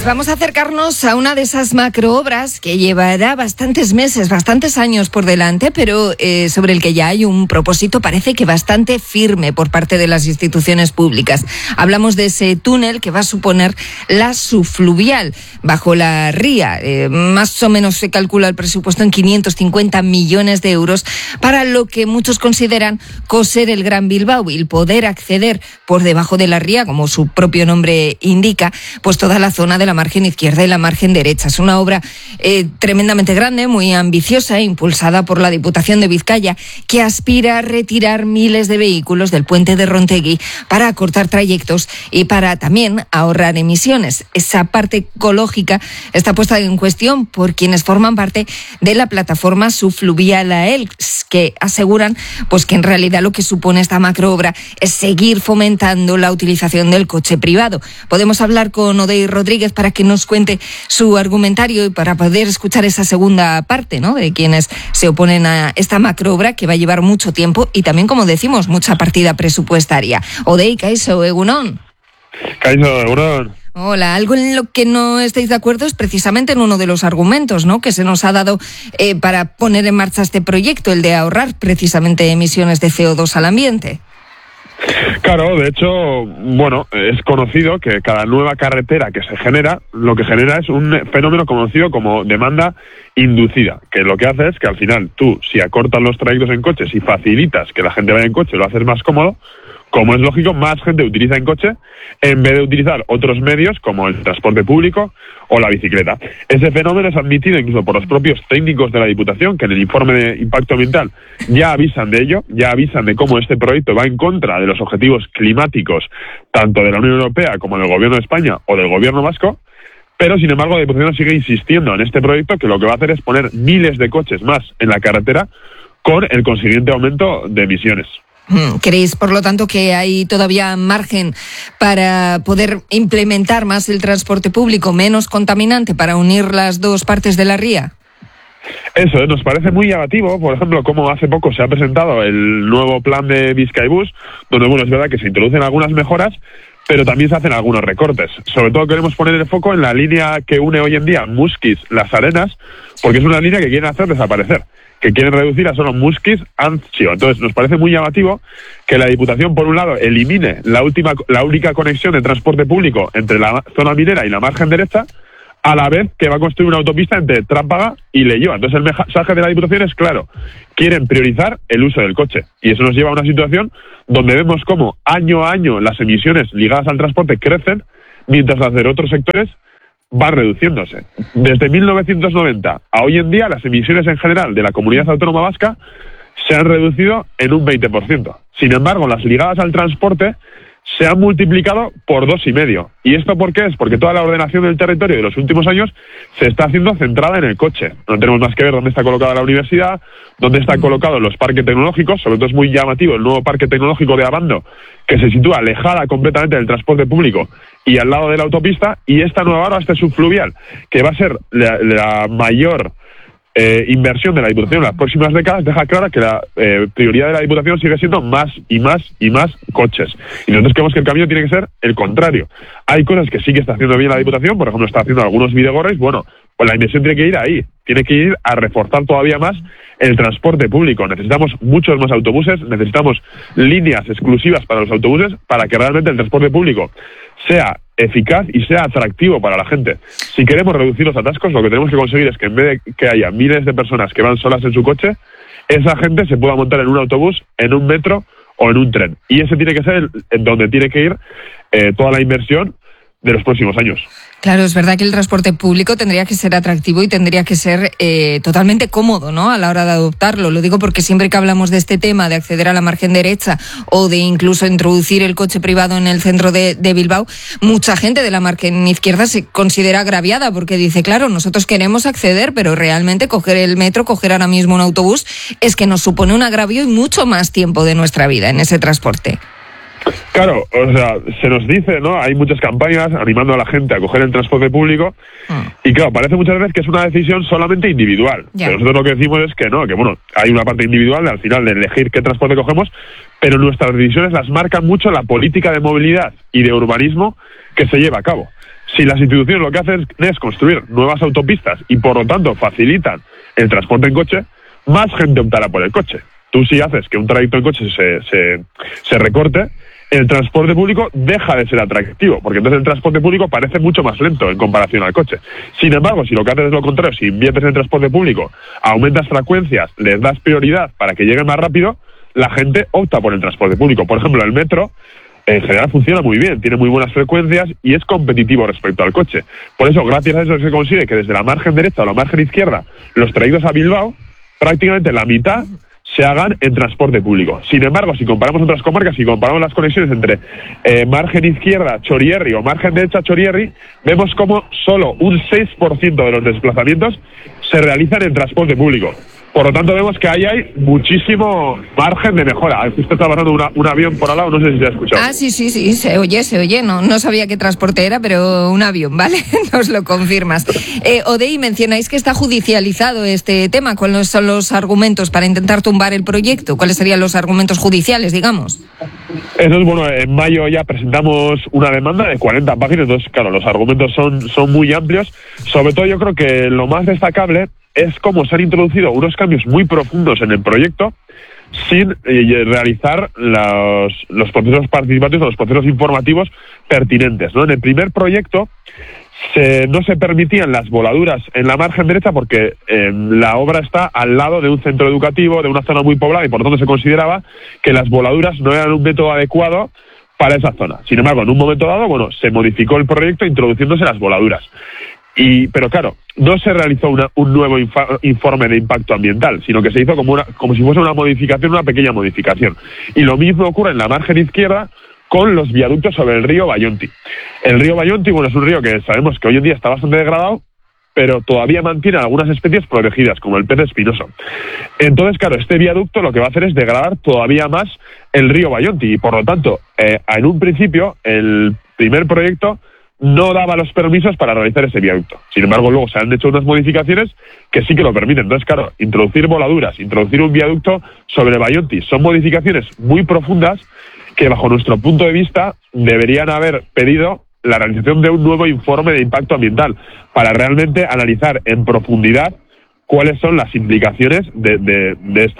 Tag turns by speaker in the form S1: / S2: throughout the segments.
S1: Pues vamos a acercarnos a una de esas macroobras que llevará bastantes meses, bastantes años por delante, pero sobre el que ya hay un propósito, parece que bastante firme por parte de las instituciones públicas. Hablamos de ese túnel que va a suponer la subfluvial bajo la ría. Más o menos se calcula el presupuesto en 550 millones de euros para lo que muchos consideran coser el Gran Bilbao y el poder acceder por debajo de la ría, como su propio nombre indica, pues toda la zona de la margen izquierda y la margen derecha. Es una obra tremendamente grande, muy ambiciosa, impulsada por la Diputación de Vizcaya, que aspira a retirar miles de vehículos del puente de Rontegui para acortar trayectos y para también ahorrar emisiones. Esa parte ecológica está puesta en cuestión por quienes forman parte de la plataforma subfluvial AELS, que aseguran pues que en realidad lo que supone esta macroobra es seguir fomentando la utilización del coche privado. Podemos hablar con Odey Rodríguez para que nos cuente su argumentario y para poder escuchar esa segunda parte, ¿no?, de quienes se oponen a esta macroobra que va a llevar mucho tiempo y también, como decimos, mucha partida presupuestaria. Odey, kaixo, egunon.
S2: Kaixo, egunon.
S1: Hola, algo en lo que no estáis de acuerdo es precisamente en uno de los argumentos, ¿no?, que se nos ha dado para poner en marcha este proyecto, el de ahorrar precisamente emisiones de CO2 al ambiente.
S2: Claro, de hecho, bueno, es conocido que cada nueva carretera que se genera, lo que genera es un fenómeno conocido como demanda inducida, que lo que hace es que al final tú, si acortas los trayectos en coches y facilitas que la gente vaya en coche, lo haces más cómodo, como es lógico, más gente utiliza en coche en vez de utilizar otros medios como el transporte público o la bicicleta. Ese fenómeno es admitido incluso por los propios técnicos de la Diputación, que en el informe de impacto ambiental ya avisan de ello, ya avisan de cómo este proyecto va en contra de los objetivos climáticos tanto de la Unión Europea como del Gobierno de España o del Gobierno vasco. Pero, sin embargo, la Diputación sigue insistiendo en este proyecto, que lo que va a hacer es poner miles de coches más en la carretera con el consiguiente aumento de emisiones.
S1: ¿Creéis, por lo tanto, que hay todavía margen para poder implementar más el transporte público, menos contaminante, para unir las dos partes de la ría?
S2: Eso, nos parece muy llamativo, por ejemplo, como hace poco se ha presentado el nuevo plan de Bizkaibus, donde, bueno, es verdad que se introducen algunas mejoras, pero también se hacen algunos recortes. Sobre todo queremos poner el foco en la línea que une hoy en día Muskiz-Las Arenas, porque es una línea que quieren hacer desaparecer, que quieren reducir a solo Muskiz-Anzio. Entonces nos parece muy llamativo que la Diputación, por un lado, elimine la única conexión de transporte público entre la zona minera y la margen derecha, a la vez que va a construir una autopista entre Trápaga y Leioa. Entonces el mensaje de la Diputación es claro: quieren priorizar el uso del coche. Y eso nos lleva a una situación donde vemos cómo año a año las emisiones ligadas al transporte crecen, mientras las de otros sectores van reduciéndose. Desde 1990 a hoy en día, las emisiones en general de la Comunidad Autónoma Vasca se han reducido en un 20%. Sin embargo, las ligadas al transporte se han multiplicado por 2,5. ¿Y esto por qué es? Porque toda la ordenación del territorio de los últimos años se está haciendo centrada en el coche. No tenemos más que ver dónde está colocada la universidad, dónde están colocados los parques tecnológicos. Sobre todo es muy llamativo el nuevo parque tecnológico de Abando, que se sitúa alejada completamente del transporte público y al lado de la autopista, y esta nueva obra, este subfluvial, que va a ser la mayor inversión de la Diputación en las próximas décadas, deja clara que la prioridad de la Diputación sigue siendo más y más y más coches. Y nosotros creemos que el camino tiene que ser el contrario. Hay cosas que sí que está haciendo bien la Diputación, por ejemplo, está haciendo algunos bidegorris. Bueno, pues la inversión tiene que ir ahí, tiene que ir a reforzar todavía más el transporte público. Necesitamos muchos más autobuses, necesitamos líneas exclusivas para los autobuses para que realmente el transporte público sea eficaz y sea atractivo para la gente. Si queremos reducir los atascos, lo que tenemos que conseguir es que en vez de que haya miles de personas que van solas en su coche, esa gente se pueda montar en un autobús, en un metro o en un tren. Y ese tiene que ser donde tiene que ir toda la inversión de los próximos años.
S1: Claro, es verdad que el transporte público tendría que ser atractivo y tendría que ser totalmente cómodo, ¿no?, a la hora de adoptarlo. Lo digo porque siempre que hablamos de este tema, de acceder a la margen derecha o de incluso introducir el coche privado en el centro de Bilbao, mucha gente de la margen izquierda se considera agraviada porque dice, claro, nosotros queremos acceder, pero realmente coger el metro, coger ahora mismo un autobús, es que nos supone un agravio y mucho más tiempo de nuestra vida en ese transporte.
S2: Claro, o sea, se nos dice, ¿no? Hay muchas campañas animando a la gente a coger el transporte público y claro, parece muchas veces que es una decisión solamente individual. Pero nosotros lo que decimos es que no, que bueno, hay una parte individual al final de elegir qué transporte cogemos, pero nuestras decisiones las marcan mucho la política de movilidad y de urbanismo que se lleva a cabo. Si las instituciones lo que hacen es construir nuevas autopistas y por lo tanto facilitan el transporte en coche, más gente optará por el coche. Tú si haces que un trayecto en coche se recorte, el transporte público deja de ser atractivo, porque entonces el transporte público parece mucho más lento en comparación al coche. Sin embargo, si lo que haces es lo contrario, si inviertes en el transporte público, aumentas frecuencias, les das prioridad para que lleguen más rápido, la gente opta por el transporte público. Por ejemplo, el metro en general funciona muy bien, tiene muy buenas frecuencias y es competitivo respecto al coche. Por eso, gracias a eso se consigue que desde la margen derecha o la margen izquierda, los trayectos a Bilbao, prácticamente la mitad se hagan en transporte público. Sin embargo, si comparamos otras comarcas, si comparamos las conexiones entre margen izquierda Chorierri o margen derecha Chorierri, vemos como solo un 6% de los desplazamientos se realizan en transporte público. Por lo tanto, vemos que ahí hay muchísimo margen de mejora. Usted está pasando un avión por al lado, no sé si se ha escuchado.
S1: Ah, sí, se oye. No sabía qué transporte era, pero un avión, ¿vale? Nos lo confirmas. Odey, mencionáis que está judicializado este tema. ¿Cuáles son los argumentos para intentar tumbar el proyecto? ¿Cuáles serían los argumentos judiciales, digamos?
S2: Eso es bueno. En mayo ya presentamos una demanda de 40 páginas. Entonces, claro, los argumentos son muy amplios. Sobre todo, yo creo que lo más destacable es cómo se han introducido unos cambios muy profundos en el proyecto sin realizar los procesos participativos o los procesos informativos pertinentes, ¿no? En el primer proyecto no se permitían las voladuras en la margen derecha porque la obra está al lado de un centro educativo, de una zona muy poblada, y por lo tanto se consideraba que las voladuras no eran un método adecuado para esa zona. Sin embargo, en un momento dado, se modificó el proyecto introduciéndose las voladuras. Pero claro, no se realizó un nuevo informe de impacto ambiental, sino que se hizo como si fuese una modificación, una pequeña modificación. Y lo mismo ocurre en la margen izquierda con los viaductos sobre el río Bayonti. El río Bayonti, es un río que sabemos que hoy en día está bastante degradado, pero todavía mantiene algunas especies protegidas, como el pez espinoso. Entonces, claro, este viaducto lo que va a hacer es degradar todavía más el río Bayonti, y por lo tanto, en un principio, el primer proyecto no daba los permisos para realizar ese viaducto. Sin embargo, luego se han hecho unas modificaciones que sí que lo permiten. Entonces, claro, introducir voladuras, introducir un viaducto sobre Bayonti, son modificaciones muy profundas que, bajo nuestro punto de vista, deberían haber pedido la realización de un nuevo informe de impacto ambiental para realmente analizar en profundidad cuáles son las implicaciones de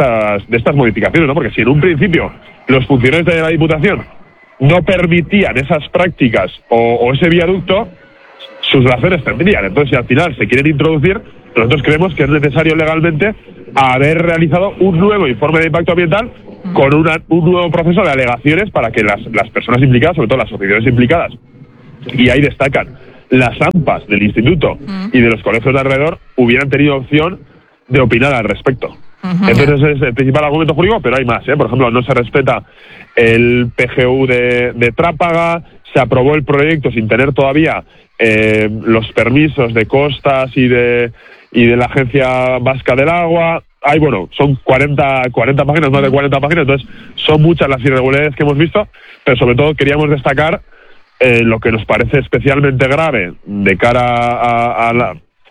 S2: estas modificaciones, ¿no? Porque si en un principio los funcionarios de la Diputación no permitían esas prácticas o ese viaducto, sus razones tendrían. Entonces, si al final se quieren introducir, nosotros creemos que es necesario legalmente haber realizado un nuevo informe de impacto ambiental con un nuevo proceso de alegaciones para que las personas implicadas, sobre todo las asociaciones implicadas, y ahí destacan las AMPAs del instituto y de los colegios de alrededor, hubieran tenido opción de opinar al respecto. Entonces ese es el principal argumento jurídico, pero hay más, ¿eh? Por ejemplo, no se respeta el PGU de Trápaga, se aprobó el proyecto sin tener todavía los permisos de costas y de la Agencia Vasca del Agua. Son 40 páginas, más de 40 páginas, entonces son muchas las irregularidades que hemos visto, pero sobre todo queríamos destacar lo que nos parece especialmente grave de cara a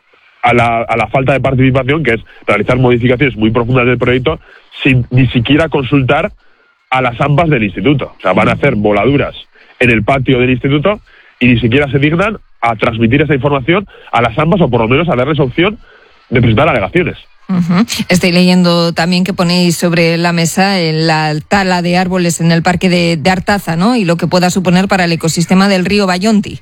S2: la falta de participación, que es realizar modificaciones muy profundas del proyecto sin ni siquiera consultar a las AMPAs del instituto. O sea, van a hacer voladuras en el patio del instituto y ni siquiera se dignan a transmitir esa información a las AMPAs, o por lo menos a darles opción de presentar alegaciones.
S1: Estoy leyendo también que ponéis sobre la mesa la tala de árboles en el parque de Artaza, ¿no? Y lo que pueda suponer para el ecosistema del río Bayonti.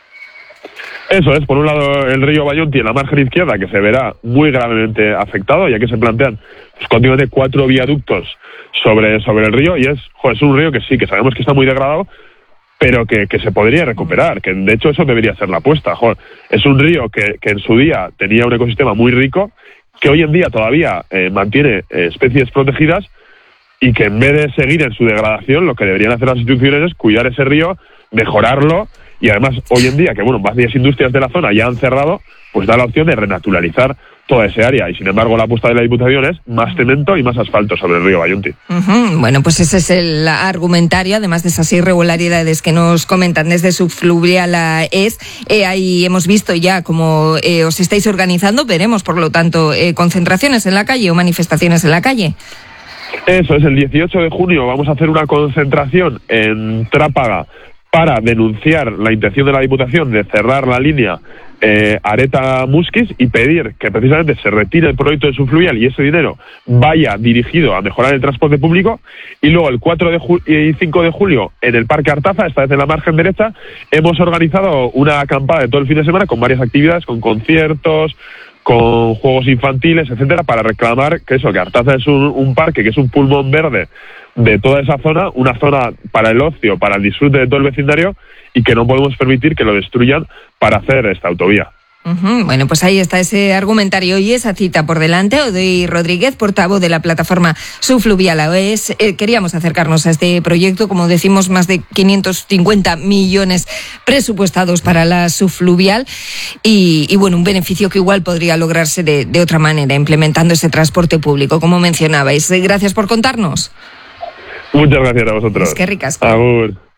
S2: Eso es, por un lado el río Bayonti en la margen izquierda, que se verá muy gravemente afectado, ya que se plantean continuamente 4 viaductos sobre el río, y es un río que sí, que sabemos que está muy degradado, pero que se podría recuperar, que de hecho eso debería ser la apuesta. Es un río que en su día tenía un ecosistema muy rico, que hoy en día todavía mantiene especies protegidas, y que en vez de seguir en su degradación, lo que deberían hacer las instituciones es cuidar ese río, mejorarlo, y además hoy en día, que varias industrias de la zona ya han cerrado, pues da la opción de renaturalizar toda esa área, y sin embargo la apuesta de la Diputación es más cemento y más asfalto sobre el río Bayonti.
S1: Bueno, pues ese es el argumentario, además de esas irregularidades que nos comentan desde Subfluvial a ES. Ahí hemos visto ya cómo os estáis organizando, veremos por lo tanto concentraciones en la calle o manifestaciones en la calle.
S2: Eso es, el 18 de junio vamos a hacer una concentración en Trápaga para denunciar la intención de la Diputación de cerrar la línea Areta-Muskiz y pedir que precisamente se retire el proyecto de subfluvial y ese dinero vaya dirigido a mejorar el transporte público. Y luego el 4 y 5 de julio en el Parque Artaza, esta vez en la margen derecha, hemos organizado una acampada de todo el fin de semana con varias actividades, con conciertos, con juegos infantiles, etcétera, para reclamar que Artaza es un parque, que es un pulmón verde de toda esa zona, una zona para el ocio, para el disfrute de todo el vecindario, y que no podemos permitir que lo destruyan para hacer esta autovía.
S1: Bueno, pues ahí está ese argumentario y esa cita por delante. Odoy Rodríguez, portavoz de la plataforma Subfluvial AOES. Queríamos acercarnos a este proyecto, como decimos, más de 550 millones presupuestados para la subfluvial y bueno, un beneficio que igual podría lograrse de otra manera, implementando ese transporte público, como mencionabais. Gracias por contarnos.
S2: Muchas gracias a vosotros.
S1: Es que ricasco.
S2: Agur.